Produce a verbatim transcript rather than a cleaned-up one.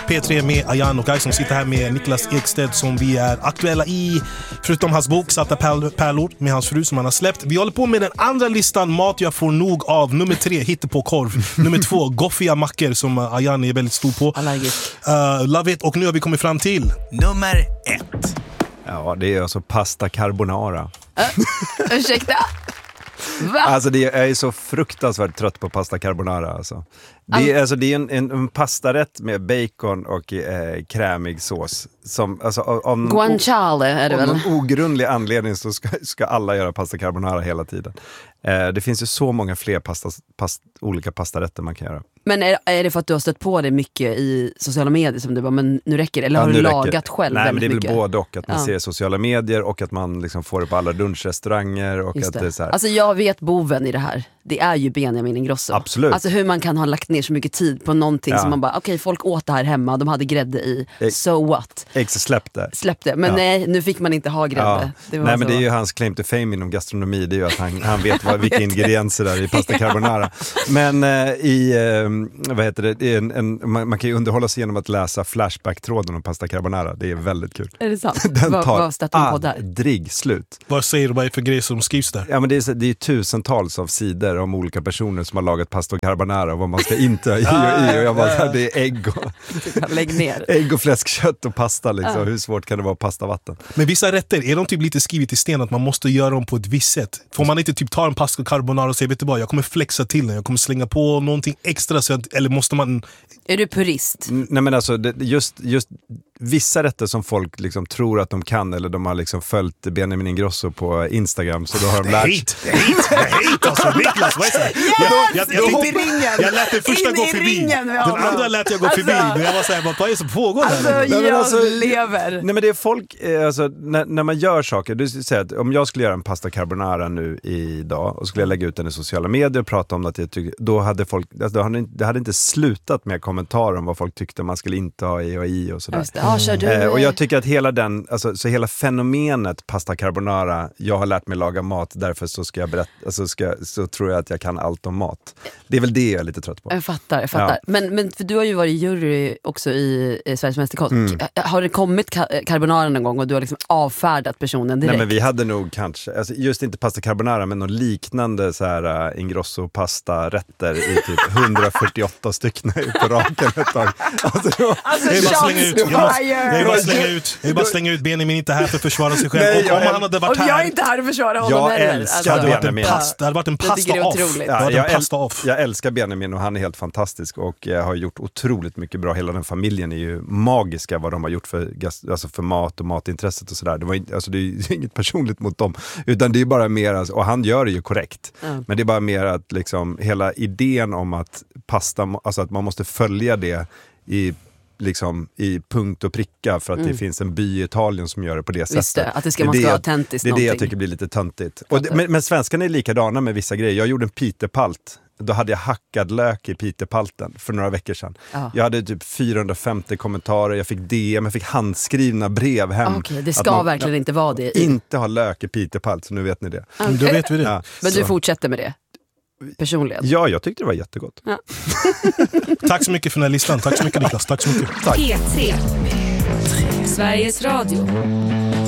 P tre med Ayan och Ison sitter här med Niklas Ekstedt som vi är aktuella i, förutom hans bok Satta pärlor med hans fru som han har släppt. Vi håller på med den andra listan, mat jag får nog av. Nummer tre, hitta på korv. Nummer två, goffiga mackor som Ayan är väldigt stor på. uh, Love it. Och nu har vi kommit fram till nummer ett. Ja, det är alltså pasta carbonara. uh, Ursäkta? Va? Alltså det är, jag är så fruktansvärt trött på pasta carbonara alltså. Det är, alltså, det är en, en, en pastarätt med bacon och eh, krämig sås som, alltså, om, guanciale är det om väl? någon ogrundlig anledning så ska, ska alla göra pasta carbonara hela tiden. eh, Det finns ju så många fler pasta, past, olika pastarätter man kan göra. Men är, är det för att du har stött på det mycket i sociala medier som du bara, men nu räcker det? Eller ja, har du räcker. lagat själv? Nej, väldigt men det är väl mycket? både och att man ja. ser sociala medier och att man liksom får det på alla lunchrestauranger och Just att det. det är så här. Alltså jag vet boven i det här. Det är ju Benjamin Ingrosso. Absolut. Alltså hur man kan ha lagt ner så mycket tid på någonting ja. som man bara, okej okay, folk åt det här hemma, de hade grädde i, Ex- so what? Ex släppte. Släppte, men ja. nej, nu fick man inte ha grädde. Ja. Det var nej så. men det är ju hans claim to fame inom gastronomi, det är ju att han, han vet vad, vilka ingredienser där i pasta carbonara. Men eh, i, eh, vad heter det, en, en, man, man kan ju underhålla sig genom att läsa Flashback-tråden om pasta carbonara, det är väldigt kul. Är det sant? Den vad, tar vad stötte hon på där? aldrig slut. Vad säger du, vad är för grejer som skrivs där? Ja men det är, det är tusentals av sidor om olika personer som har lagat pasta carbonara och vad man ska inte ha i och i, och jag bara så här, det är ägg och, lägg ner. ägg och fläskkött och pasta liksom. Ja. Hur svårt kan det vara pasta vatten? Men vissa rätter, är de typ lite skrivit i sten att man måste göra dem på ett visst sätt? Får man inte typ ta en pasta carbonara och säga, vet du vad, jag kommer flexa till den, jag kommer slänga på någonting extra så att, eller måste man... Är du purist? N- nej men alltså, det, just, just vissa rätter som folk liksom tror att de kan, eller de har liksom följt Benjamin Ingrosso på Instagram, så då har de lärt sig. Hate, hate, hate, alltså Niklas, vad är det? Yes! Jag, jag, jag, In i tänkte, ringen! jag lät den första In gå i förbi, ringen med den honom. andra lät jag gå Alltså- förbi, men jag var såhär, vad är det som pågår Alltså här? jag Nej, men alltså- lever. Nej men det är folk, eh, alltså, när, när man gör saker, du säger att om jag skulle göra en pasta carbonara nu idag och skulle jag lägga ut den i sociala medier och prata om att jag tycker, då hade folk, alltså, då hade, det hade inte slutat med kommentarer om vad folk tyckte man skulle inte ha i och i och sådär. Just det. Ja, kör du. Eh, och jag tycker att hela den, alltså, så hela fenomenet pasta carbonara, jag har lärt mig laga mat, därför så ska jag berätta, alltså ska, så tror jag att jag kan allt om mat. Det är väl det jag är lite trött på. Jag fattar, jag fattar. Ja. Men, men för du har ju varit jury också i, i Sveriges Mästerkock. Mm. Har det kommit ka- carbonara någon gång och du har liksom avfärdat personen direkt? Nej men vi hade nog kanske, alltså, just inte pasta carbonara men någon liknande så här uh, Ingrosso pasta rätter i typ hundrafyrtioåtta stycken på raken ett tag. Alltså, då, Alltså, Jag vill bara slänga ut, jag måste, jag vill bara fire! slänga ut, jag vill bara slänga ut Benjamin inte här för att försvara sig själv. Nej, och, jag om är- han hade varit och jag är här, inte här att försvara honom Jag heller. älskar det hade varit en Benjamin. pasta, det hade varit en Jag tycker pasta det är off. otroligt. Det hade varit jag, en äl- pasta off. jag älskar Benjamin och han är helt fantastisk och eh, har gjort otroligt mycket bra. Hela den familjen är ju magiska vad de har gjort för, gas- alltså för mat och matintresset och sådär. Det, var inte, alltså det är ju inget personligt mot dem, utan det är bara mer, alltså, och han gör det ju korrekt. Mm. Men det är bara mer att liksom, hela idén om att pasta, alltså att man måste följa det i liksom i punkt och pricka för att Mm. det finns en by i Italien som gör det på det sättet. Visst det, att det ska är måste det vara jag- autentiskt Det är det jag någonting. tycker blir lite töntigt. Och det, men, men svenskarna är likadana med vissa grejer. Jag gjorde en pitepalt. Då hade jag hackad lök i pitepalten för några veckor sedan. Ja. Jag hade typ fyrahundrafemtio kommentarer, jag fick D M, jag fick handskrivna brev hem. Ah, Okej, det Att ska man- verkligen inte vara det. i- Inte ha lök i pitepalt, så nu vet ni det. Men Då vet vi det. Ja. Men du Så- fortsätter med det? Personligen? Ja, jag tyckte det var jättegott. Tack så mycket för den här listan, tack så mycket Niklas, tack så mycket. Tack. P tre. Sveriges Radio.